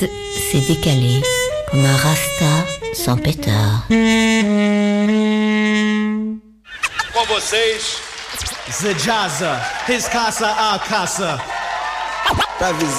C'est décalé, comme un rasta sans pétard. Com vocês, Zajaza, his casa, our casa. Pra